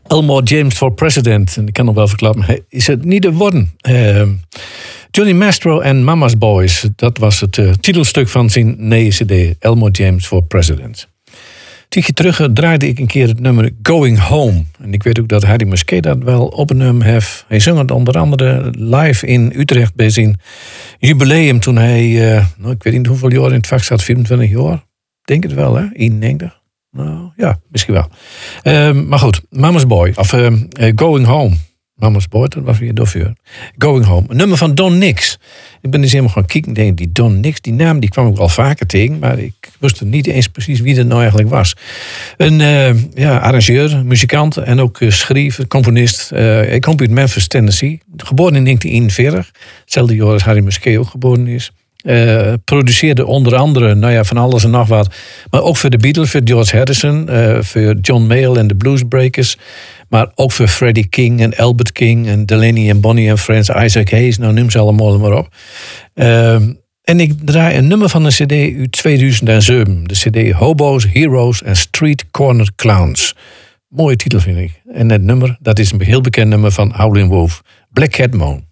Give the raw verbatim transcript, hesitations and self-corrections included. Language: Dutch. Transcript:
Elmore James for President. En ik kan nog wel verklappen, hij is het niet geworden. Uh, Johnny Mastro en Mama's Boys. Dat was het uh, titelstuk van zijn nieuwe cd. Elmore James for President. Tietje terug draaide ik een keer het nummer Going Home. En ik weet ook dat Harry Musquet dat wel opgenomen heeft. Hij zong het onder andere live in Utrecht bij zijn jubileum. Toen hij, uh, nou, ik weet niet hoeveel jaar in het vak zat, vierentwintig jaar. Denk het wel, hè? eenennegentig. Nou ja, misschien wel. Uh, maar goed, Mama's Boy. Of uh, uh, Going Home. Mama's Boy, dat was weer dofeur. Going Home. Een nummer van Don Nix. Ik ben dus helemaal gaan kijken. Denk, die Don Nix, die naam die kwam ik al vaker tegen. Maar ik wist niet eens precies wie dat nou eigenlijk was. Een uh, ja, arrangeur, muzikant en ook uh, schrijver, componist. Uh, hij komt uit Memphis, Tennessee. Geboren in negentien eenenveertig. Hetzelfde jaar als Harry Musquet ook geboren is. Uh, produceerde onder andere, nou ja, van alles en nog wat. Maar ook voor de Beatles, voor George Harrison. Uh, voor John Mayall en de Bluesbreakers. Maar ook voor Freddie King en Albert King en Delaney en Bonnie and Friends, Isaac Hayes, nou noem ze allemaal maar op. Uh, en ik draai een nummer van een cd uit tweeduizend zeven. De cd Hobos, Heroes en Street Corner Clowns. Mooie titel vind ik. En het nummer, dat is een heel bekend nummer van Howlin' Wolf. Black Cat Moan.